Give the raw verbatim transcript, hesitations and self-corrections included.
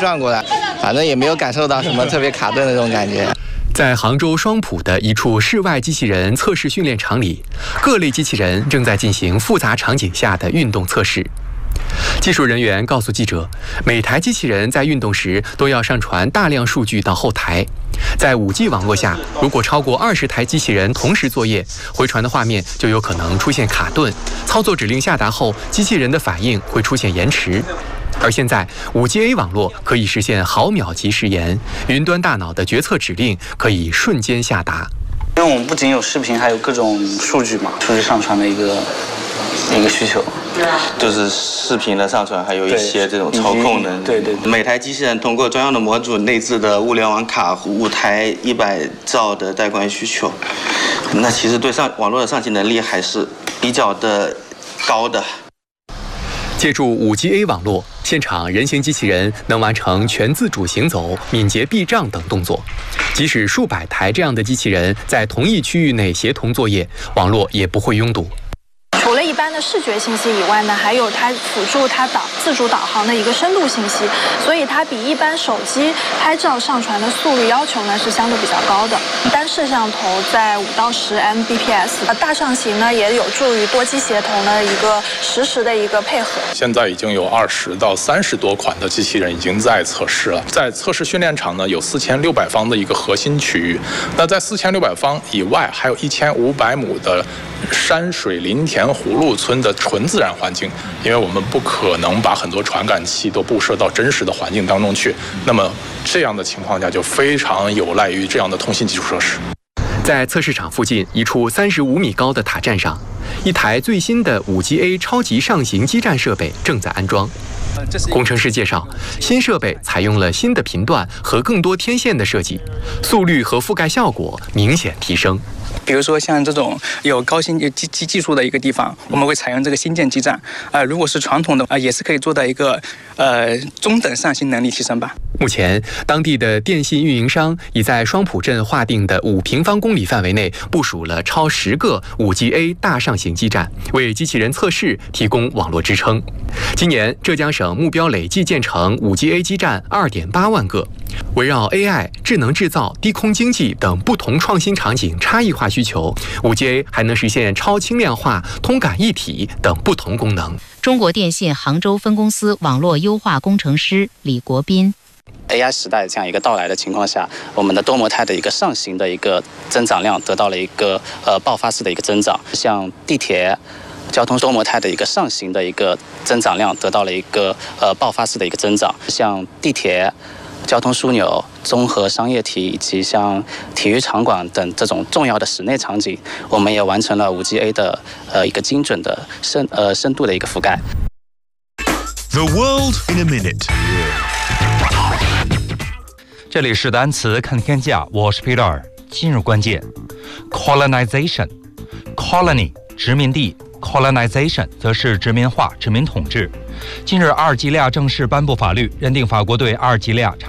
转过来，反正也没有感受到什么特别卡顿的这种感觉。 在杭州双浦的一处室外机器人测试训练场里，各类机器人正在进行复杂场景下的运动测试。技术人员告诉记者，每台机器人在运动时都要上传大量数据到后台。在 五 G 网络下，如果超过二十台机器人同时作业，回传的画面就有可能出现卡顿，操作指令下达后，机器人的反应会出现延迟。而现在 五 G A 网络可以实现毫秒级时延，云端大脑的决策指令可以瞬间下达。 因为我们不仅有视频，还有各种数据嘛，数据上传的一个一个需求。 就是视频的上传，还有一些这种操控的。 对对对。 每台机器人通过专用的模组内置的物联网卡，五台一百兆的带宽需求，那其实对上网络的上级能力还是比较的高的。 借助 五 G A 网络，现场人形机器人能完成全自主行走、敏捷避障等动作。即使数百台这样的机器人在同一区域内协同作业，网络也不会拥堵。 除了一般的视觉信息以外呢，还有它辅助它导自主导航的一个深度信息，所以它比一般手机拍照上传的速率要求呢是相对比较高的。单摄像头在五到十 M B P S， 大上行呢也有助于多机协同的一个实时的一个配合。 现在已经有二十到三十多款的机器人已经在测试了，在测试训练场呢有四千六百方的一个核心区域，那在四千六百方以外还有一千五百亩的山水林田葫芦村的纯自然环境，因为我们不可能把很多传感器都布设到真实的环境当中去，那么这样的情况下就非常有赖于这样的通信基础设施。 在测试场附近一处三十五米高的塔站上，一台最新的 五 G A 超级上行基站设备正在安装。工程师介绍，新设备采用了新的频段和更多天线的设计，速率和覆盖效果明显提升。 比如说像这种有高新技技技术的一个地方，我们会采用这个新建基站。呃，如果是传统的，呃，也是可以做到一个呃中等上行能力提升吧。 目前，当地的电信运营商已在双浦镇划定的五平方公里范围内部署了超十个 五 G A 大上行基站，为机器人测试提供网络支撑。今年，浙江省目标累计建成 五 G A 基站 二点八万个。围绕 A I、智能制造、低空经济等不同创新场景差异化需求 ，五 G A 还能实现超轻量化、通感一体等不同功能。 中国电信杭州分公司网络优化工程师李国斌。 A I 时代这样一个到来的情况下，我们的多模态的一个上行的一个增长量得到了一个呃爆发式的一个增长，像地铁。交通多模态的一个上行的一个增长量得到了一个呃爆发式的一个增长，像地铁、交通枢纽、综合商业体以及像体育场馆等这种重要的室内场景，我们也完成了 五 G A 的呃一个精准的深呃深度的一个覆盖。 The world in a minute。 这里是单词看天下，我是 Peter。今日关键 ：colonization，colony 殖民地。colonization 则是殖民化、殖民统治。近日，阿尔及利亚正式颁布法律，认定法国对阿尔及利亚